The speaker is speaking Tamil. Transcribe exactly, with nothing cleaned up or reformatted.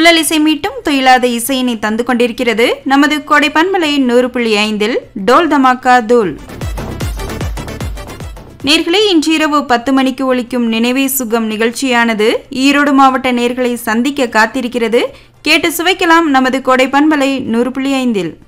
துள்ளல் இசை மீட்டும் துயிலாத இசையினை தந்து கொண்டிருக்கிறது நமது கோடை பண்பலை நூறு புள்ளி ஐந்தில் டோல் தமாக்கா தூள். நேர்களே, இன்று இரவு பத்து மணிக்கு ஒலிக்கும் நினைவே சுகம் நிகழ்ச்சியானது ஈரோடு மாவட்ட நேர்களை சந்திக்க காத்திருக்கிறது. கேட்டு சுவைக்கலாம் நமது கோடை பண்பலை நூறு புள்ளி ஐந்தில்.